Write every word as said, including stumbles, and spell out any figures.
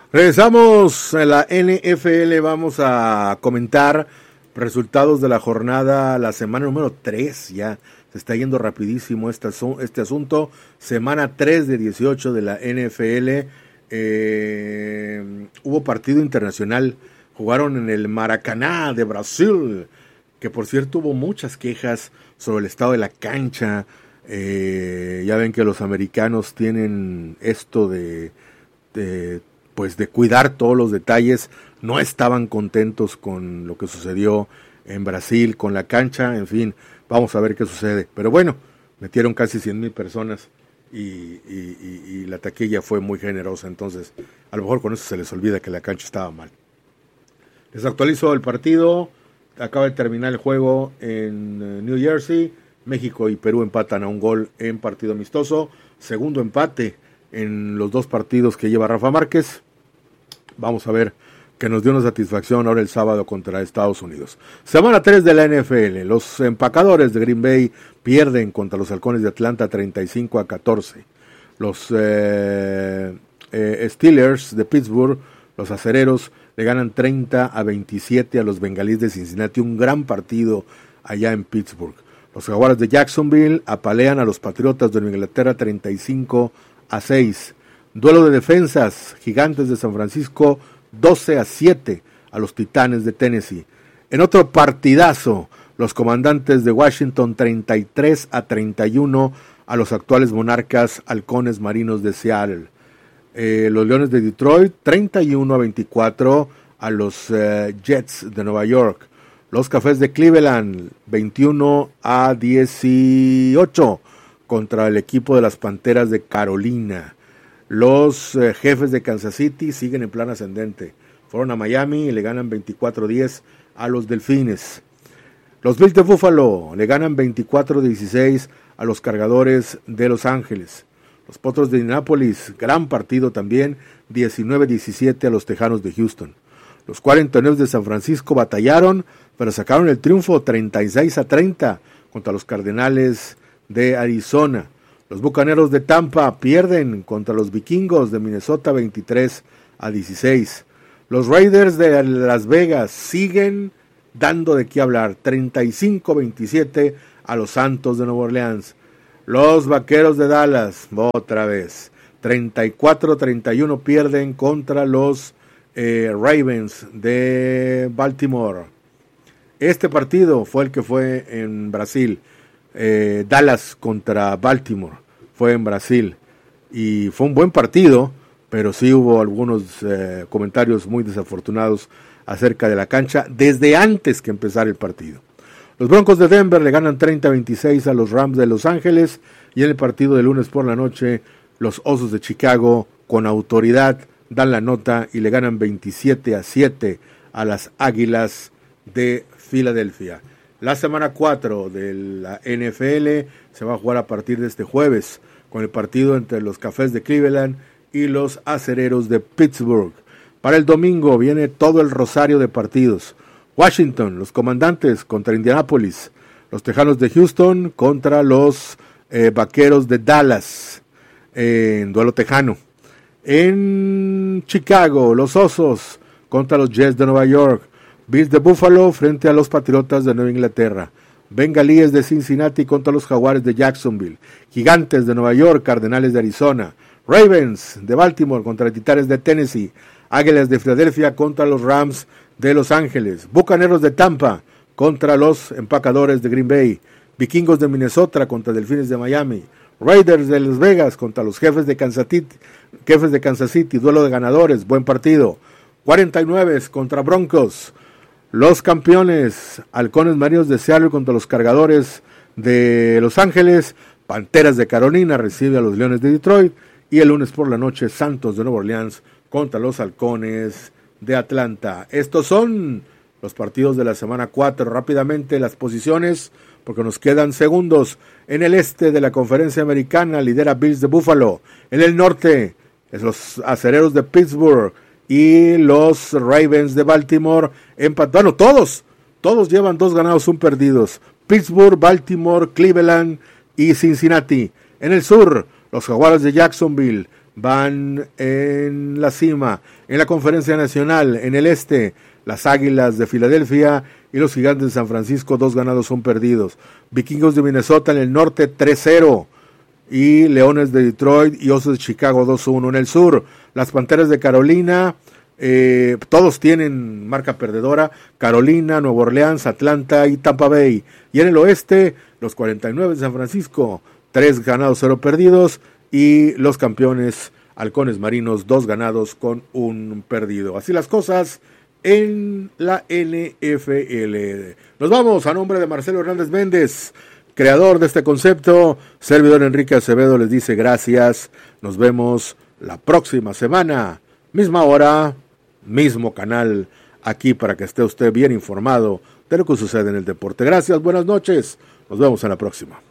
Regresamos a la N F L, vamos a comentar resultados de la jornada, la semana número tres, ya se está yendo rapidísimo este, este asunto, semana tres de dieciocho de la N F L, eh, hubo partido internacional, jugaron en el Maracaná de Brasil, que por cierto hubo muchas quejas sobre el estado de la cancha, eh, ya ven que los americanos tienen esto de... de pues de cuidar todos los detalles, no estaban contentos con lo que sucedió en Brasil, con la cancha, en fin, vamos a ver qué sucede. Pero bueno, metieron casi cien mil personas y, y, y, y la taquilla fue muy generosa, entonces a lo mejor con eso se les olvida que la cancha estaba mal. Les actualizo el partido, acaba de terminar el juego en New Jersey, México y Perú empatan a un gol en partido amistoso, segundo empate en los dos partidos que lleva Rafa Márquez. Vamos a ver que nos dio una satisfacción ahora el sábado contra Estados Unidos. Semana tres de la N F L. Los empacadores de Green Bay pierden contra los halcones de Atlanta treinta y cinco a catorce. Los eh, eh, Steelers de Pittsburgh, los acereros, le ganan treinta a veintisiete a los bengalíes de Cincinnati. Un gran partido allá en Pittsburgh. Los jaguares de Jacksonville apalean a los patriotas de Nueva Inglaterra treinta y cinco a seis. Duelo de defensas, Gigantes de San Francisco doce a siete a los Titanes de Tennessee. En otro partidazo, los Comandantes de Washington treinta y tres a treinta y uno a los actuales monarcas Halcones Marinos de Seattle. Eh, los Leones de Detroit treinta y uno a veinticuatro a los eh, Jets de Nueva York. Los Cafés de Cleveland veintiuno a dieciocho contra el equipo de las Panteras de Carolina. Los eh, Jefes de Kansas City siguen en plan ascendente. Fueron a Miami y le ganan veinticuatro a diez a los Delfines. Los Bills de Buffalo le ganan veinticuatro a dieciséis a los Cargadores de Los Ángeles. Los Potros de Indianápolis, gran partido también, diecinueve a diecisiete a los Tejanos de Houston. Los cuarenta y nueve de San Francisco batallaron, pero sacaron el triunfo treinta y seis a treinta contra los Cardenales de Arizona. Los Bucaneros de Tampa pierden contra los Vikingos de Minnesota veintitrés a dieciséis. Los Raiders de Las Vegas siguen dando de qué hablar, treinta y cinco a veintisiete a los Santos de Nueva Orleans. Los Vaqueros de Dallas, otra vez, treinta y cuatro a treinta y uno pierden contra los eh, Ravens de Baltimore. Este partido fue el que fue en Brasil. Eh, Dallas contra Baltimore fue en Brasil y fue un buen partido, pero sí hubo algunos eh, comentarios muy desafortunados acerca de la cancha desde antes que empezara el partido. Los Broncos de Denver le ganan treinta a veintiséis a los Rams de Los Ángeles y en el partido de lunes por la noche los Osos de Chicago con autoridad dan la nota y le ganan veintisiete a siete a las Águilas de Filadelfia. La semana cuatro de la N F L se va a jugar a partir de este jueves con el partido entre los Cafés de Cleveland y los Acereros de Pittsburgh. Para el domingo viene todo el rosario de partidos. Washington, los Comandantes contra Indianápolis. Los Tejanos de Houston contra los eh, Vaqueros de Dallas eh, en duelo tejano. En Chicago, los Osos contra los Jets de Nueva York. Bills de Buffalo frente a los Patriotas de Nueva Inglaterra. Bengalíes de Cincinnati contra los Jaguares de Jacksonville. Gigantes de Nueva York, Cardenales de Arizona. Ravens de Baltimore contra Titanes de Tennessee. Águilas de Filadelfia contra los Rams de Los Ángeles. Bucaneros de Tampa contra los Empacadores de Green Bay. Vikingos de Minnesota contra Delfines de Miami. Raiders de Las Vegas contra los Jefes de Kansas City. Jefes de Kansas City, duelo de ganadores, buen partido. cuarenta y nueve contra Broncos. Los campeones, Halcones Marinos de Seattle contra los Cargadores de Los Ángeles. Panteras de Carolina recibe a los Leones de Detroit. Y el lunes por la noche, Santos de Nueva Orleans contra los Halcones de Atlanta. Estos son los partidos de la semana cuatro. Rápidamente las posiciones, porque nos quedan segundos. En el este de la Conferencia Americana lidera Bills de Buffalo. En el norte, es los Acereros de Pittsburgh y los Ravens de Baltimore. Empat- bueno, todos, todos llevan dos ganados, un perdidos. Pittsburgh, Baltimore, Cleveland y Cincinnati. En el sur, los Jaguares de Jacksonville van en la cima. En la Conferencia Nacional, en el este, las Águilas de Filadelfia y los Gigantes de San Francisco, dos ganados, un perdidos. Vikingos de Minnesota en el norte, tres cero. Y Leones de Detroit y Osos de Chicago, dos uno. En el sur, las Panteras de Carolina, eh, todos tienen marca perdedora. Carolina, Nueva Orleans, Atlanta y Tampa Bay. Y en el oeste, los cuarenta y nueve de San Francisco, tres ganados, cero perdidos. Y los campeones Halcones Marinos, dos ganados con un perdido. Así las cosas en la N F L. Nos vamos a nombre de Marcelo Hernández Méndez, creador de este concepto. Servidor Enrique Acevedo les dice gracias. Nos vemos la próxima semana. Misma hora, mismo canal, aquí para que esté usted bien informado de lo que sucede en el deporte. Gracias, buenas noches. Nos vemos en la próxima.